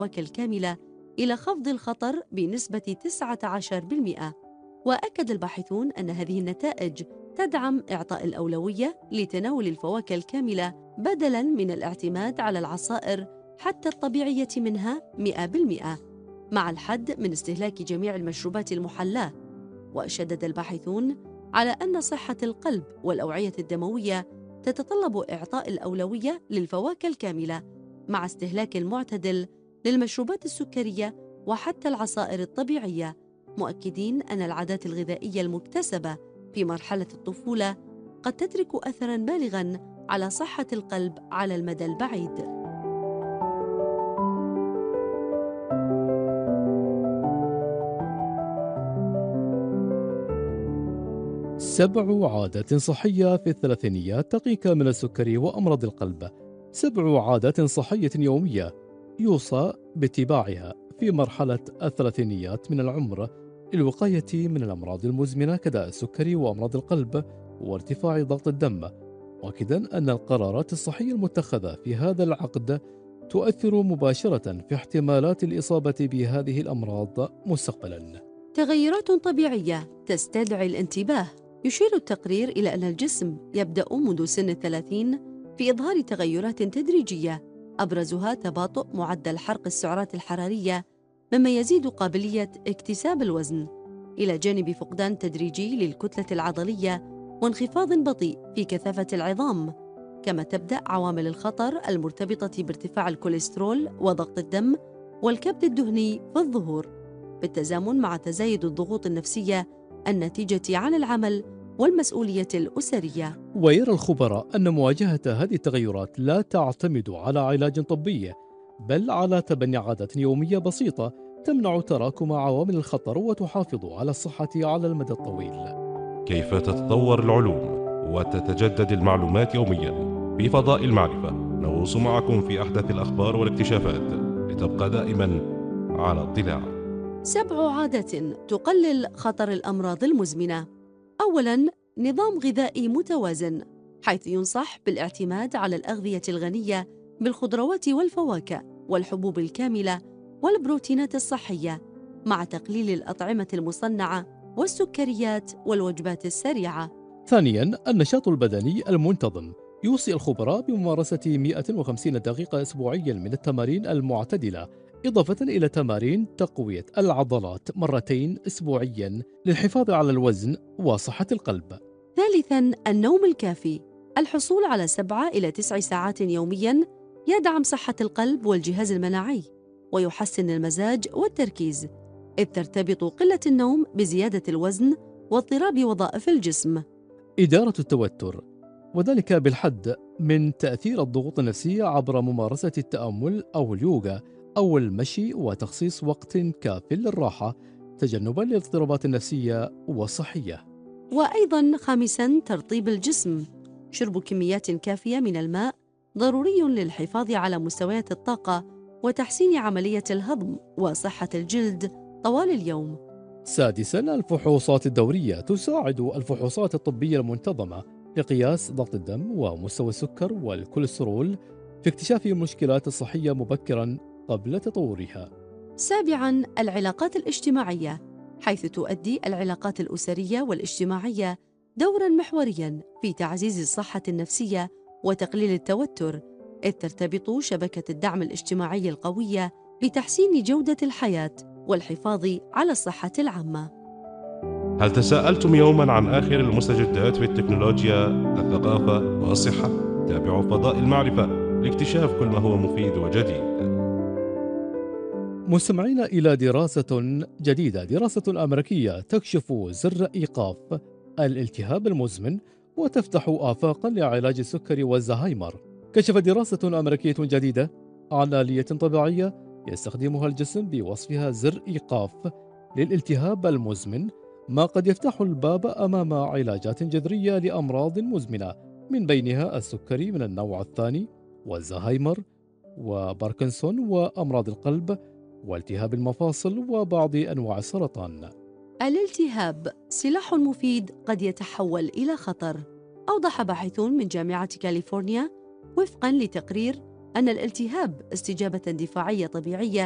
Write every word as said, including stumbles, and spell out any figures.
الفواكه الكاملة إلى خفض الخطر بنسبة تسعة عشر بالمئة. وأكد الباحثون أن هذه النتائج تدعم إعطاء الأولوية لتناول الفواكه الكاملة بدلاً من الاعتماد على العصائر حتى الطبيعية منها مئة بالمئة، مع الحد من استهلاك جميع المشروبات المحلاة. وشدد الباحثون على أن صحة القلب والأوعية الدموية تتطلب إعطاء الأولوية للفواكه الكاملة مع استهلاك معتدل للمشروبات السكرية وحتى العصائر الطبيعية، مؤكدين أن العادات الغذائية المكتسبة في مرحلة الطفولة قد تترك أثراً بالغاً على صحة القلب على المدى البعيد. سبع عادات صحية في الثلاثينيات تقيك من السكري وأمراض القلب. سبع عادات صحية يومية يوصى باتباعها في مرحلة الثلاثينيات من العمر للوقاية من الأمراض المزمنة كداء السكري وأمراض القلب وارتفاع ضغط الدم، مؤكدا أن القرارات الصحية المتخذة في هذا العقد تؤثر مباشرة في احتمالات الإصابة بهذه الأمراض مستقبلا. تغيرات طبيعية تستدعي الانتباه. يشير التقرير إلى أن الجسم يبدأ منذ سن الثلاثين في إظهار تغيرات تدريجية، أبرزها تباطؤ معدل حرق السعرات الحرارية مما يزيد قابلية اكتساب الوزن، إلى جانب فقدان تدريجي للكتلة العضلية وانخفاض بطيء في كثافة العظام. كما تبدأ عوامل الخطر المرتبطة بارتفاع الكوليسترول وضغط الدم والكبد الدهني في الظهور، بالتزامن مع تزايد الضغوط النفسية الناتجة عن العمل والمسؤولية الأسرية. ويرى الخبراء أن مواجهة هذه التغيرات لا تعتمد على علاج طبي، بل على تبني عادات يومية بسيطة تمنع تراكم عوامل الخطر وتحافظ على الصحة على المدى الطويل. كيف تتطور العلوم وتتجدد المعلومات يوميا؟ في فضاء المعرفة نغوص معكم في أحدث الأخبار والاكتشافات لتبقى دائما على اطلاع. سبع عادات تقلل خطر الأمراض المزمنة. أولاً، نظام غذائي متوازن، حيث ينصح بالاعتماد على الأغذية الغنية بالخضروات والفواكه والحبوب الكاملة والبروتينات الصحية، مع تقليل الأطعمة المصنعة والسكريات والوجبات السريعة. ثانياً، النشاط البدني المنتظم. يوصي الخبراء بممارسة مئة وخمسين دقيقة أسبوعياً من التمارين المعتدلة، إضافة إلى تمارين تقوية العضلات مرتين أسبوعياً للحفاظ على الوزن وصحة القلب. ثالثاً، النوم الكافي. الحصول على سبعة إلى تسع ساعات يومياً يدعم صحة القلب والجهاز المناعي ويحسن المزاج والتركيز، إذ ترتبط قلة النوم بزيادة الوزن واضطراب وظائف الجسم. إدارة التوتر، وذلك بالحد من تأثير الضغوط النفسية عبر ممارسة التأمل أو اليوغا أو المشي وتخصيص وقت كاف للراحة تجنباً للاضطرابات النفسية والصحية. وأيضاً خامساً، ترطيب الجسم. شرب كميات كافية من الماء ضروري للحفاظ على مستويات الطاقة وتحسين عملية الهضم وصحة الجلد طوال اليوم. سادساً، الفحوصات الدورية. تساعد الفحوصات الطبية المنتظمة لقياس ضغط الدم ومستوى السكر والكوليسترول في اكتشاف المشكلات الصحية مبكراً قبل تطورها. سابعاً، العلاقات الاجتماعية، حيث تؤدي العلاقات الأسرية والاجتماعية دوراً محورياً في تعزيز الصحة النفسية وتقليل التوتر، إذ ترتبط شبكة الدعم الاجتماعي القوية بتحسين جودة الحياة والحفاظ على الصحة العامة. هل تساءلتم يوما عن آخر المستجدات في التكنولوجيا، الثقافة والصحة؟ تابعوا فضاء المعرفة لاكتشاف كل ما هو مفيد وجديد. مستمعين إلى دراسة جديدة. دراسة أمريكية تكشف سر إيقاف الالتهاب المزمن وتفتح آفاقا لعلاج السكري والزهايمر. كشفت دراسة أمريكية جديدة عن آلية طبيعية يستخدمها الجسم بوصفها زر إيقاف للالتهاب المزمن، ما قد يفتح الباب أمام علاجات جذرية لأمراض مزمنة من بينها السكري من النوع الثاني والزهايمر وباركنسون وأمراض القلب والتهاب المفاصل وبعض أنواع السرطان. الالتهاب سلاح مفيد قد يتحول إلى خطر. أوضح باحثون من جامعة كاليفورنيا وفقاً لتقرير أن الالتهاب استجابة دفاعية طبيعية